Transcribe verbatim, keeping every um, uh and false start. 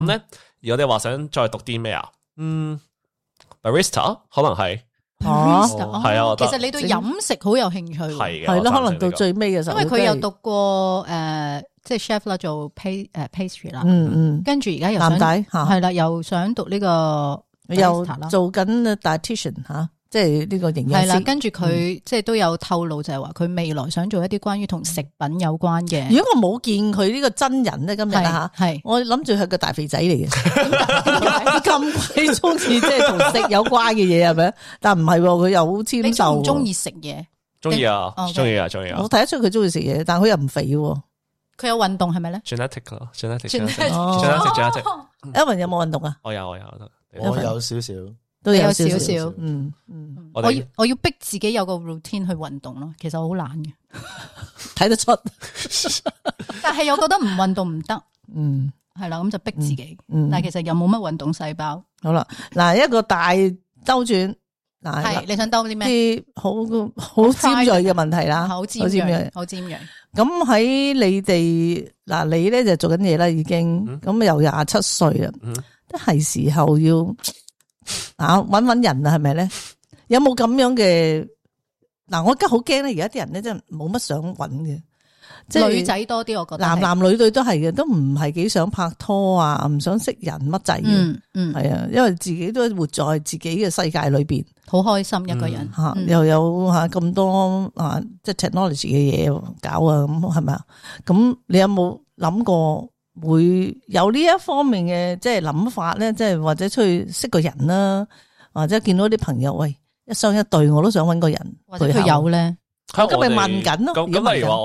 咁咧，而我哋話想再讀啲咩啊？嗯 ，barista 可能係。 哦， 係啊， 其實你對飲食好有興趣， 係嘅， 係咯，可能到最尾嘅時候， 因為佢有讀過誒，即係 chef 啦，做 pastry 誒 pastry 啦， 嗯嗯， 跟住而家又想係啦，又想讀呢個， 又做緊 dietitian 吓，即係呢個營養師。 係啦，跟住佢即係都有透露，就係話佢未來想做一啲關於同食品有關嘅。 如果我冇見佢呢個真人咧，今日啊吓，係我諗住係個大肥仔嚟嘅，咁鬼中意即係同食有關嘅嘢係咪？但唔係，佢又好纖瘦。 你中唔中意食嘢？ 中意啊，中意啊，中意啊！ 我睇得出佢中意食嘢，但係佢又唔肥嘅。 佢有運動係咪咧 ？genetic 咯 ，genetic，genetic，genetic。 Evan 有冇運動啊？ 我有，我有， 我有少少。 都有少少， 嗯嗯， 我要我要逼自己有個 routine 去運動咯，其實我好懶嘅， 睇得出。 但係又覺得唔運動唔得， 嗯， 係啦，咁就逼自己， 嗯， 但係其實又冇乜運動細胞。 好啦，嗱一個大周轉，嗱係你想兜啲咩？ 啲好好尖銳嘅問題啦， 好尖銳，好尖銳。 咁喺你哋嗱，你咧就做緊嘢啦，已經咁由廿七歲啦，都係時候要。啊，搵搵人啊，係咪咧？有冇咁樣嘅？嗱，我而家好驚咧，而家啲人咧真係冇乜想搵嘅，即係女仔多啲，我覺得男男女女都係嘅，都唔係幾想拍拖啊，唔想識人乜滯嘅， 嗯嗯， 係啊，因為自己都活在自己嘅世界裏邊， 好開心一個人吓，又有吓咁多啊，即係 technology 嘅嘢搞啊，咁係咪啊？咁你有冇諗過？會有呢一方面嘅即係諗法咧，即係或者出去識個人啦，或者見到啲朋友，喂，一雙一對，我都想搵個人， 或者佢有咧， 咁咪問緊咯。 咁咁例如話。